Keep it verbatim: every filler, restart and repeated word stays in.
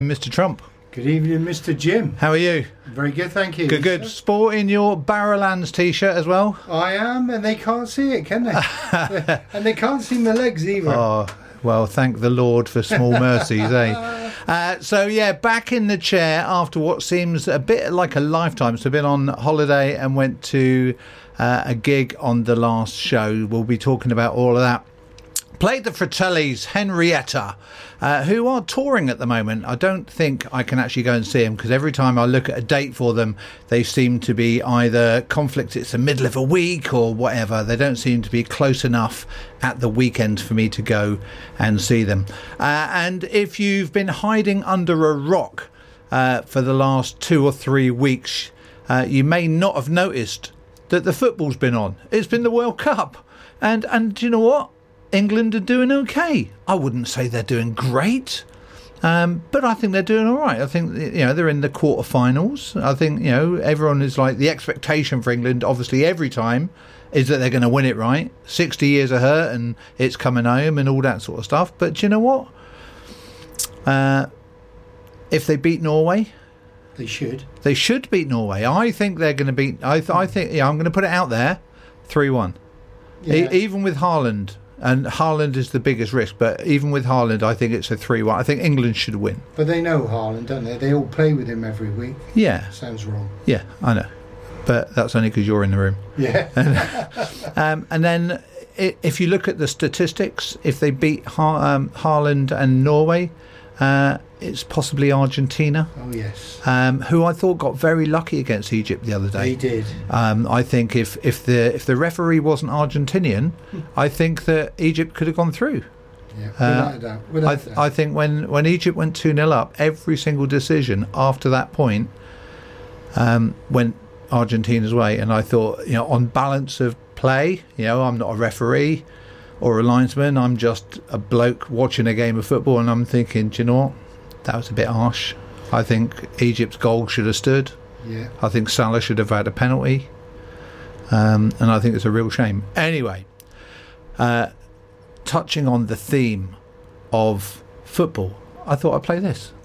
Mister Trump. Good evening, Mister Jim. How are you? Very good, thank you. Good, good. Sporting your Barrowlands t-shirt as well? I am, and they can't see it, can they? And they can't see my legs either. Oh, well, thank the Lord for small mercies, eh? Uh, so, yeah, back in the chair after what seems a bit like a lifetime. So, I've been on holiday and went to uh, a gig on the last show. We'll be talking about all of that. Played the Fratellis, Henrietta, uh, who are touring at the moment. I don't think I can actually go and see them because every time I look at a date for them, they seem to be either conflict, it's the middle of a week or whatever. They don't seem to be close enough at the weekend for me to go and see them. Uh, and if you've been hiding under a rock uh, for the last two or three weeks, uh, you may not have noticed that the football's been on. It's been the World Cup. And, and do you know what? England are doing okay. I wouldn't say they're doing great, um, but I think they're doing all right. I think, you know, they're in the quarterfinals. I think, you know, everyone is like, the expectation for England, obviously, every time is that they're going to win it, right? sixty years of hurt and it's coming home and all that sort of stuff. But do you know what? Uh, if they beat Norway, they should. They should beat Norway. I think they're going to beat. I, th- I think. Yeah, I'm going to put it out there, three one. Yeah. E- even with Haaland. And Haaland is the biggest risk, but even with Haaland, I think it's a three one. I think England should win. But they know Haaland, don't they? They all play with him every week. Yeah. Sounds wrong. Yeah, I know. But that's only because you're in the room. Yeah. and, um, and then if you look at the statistics, if they beat ha- um, Haaland and Norway, uh, it's possibly Argentina. Oh, yes. Um, who I thought got very lucky against Egypt the other day. They did. Um, I think if, if the if the referee wasn't Argentinian, I think that Egypt could have gone through. Yeah, without uh, a doubt. Without I, th- a doubt. I think when, when Egypt went two nil up, every single decision after that point um, went Argentina's way. And I thought, you know, on balance of play, you know, I'm not a referee or a linesman. I'm just a bloke watching a game of football, and I'm thinking, do you know what? That was a bit harsh. I think Egypt's goal should have stood. Yeah. I think Salah should have had a penalty. Um, and I think it's a real shame. Anyway, uh, touching on the theme of football, I thought I'd play this.